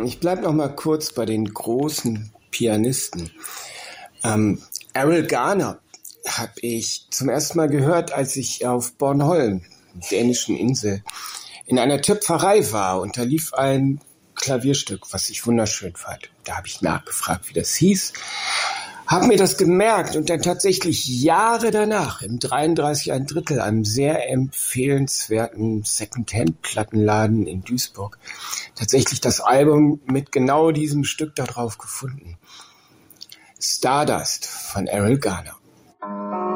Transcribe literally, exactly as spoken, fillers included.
ich bleibe noch mal kurz bei den großen Pianisten. Ähm, Errol Garner habe ich zum ersten Mal gehört, als ich auf Bornholm, dänischen Insel, in einer Töpferei war und da lief ein Klavierstück, was ich wunderschön fand. Da habe ich nachgefragt, wie das hieß, habe mir das gemerkt und dann tatsächlich Jahre danach im dreiunddreißig ein Drittel, einem sehr empfehlenswerten Secondhand-Plattenladen in Duisburg, tatsächlich das Album mit genau diesem Stück da drauf gefunden. Stardust von Errol Garner.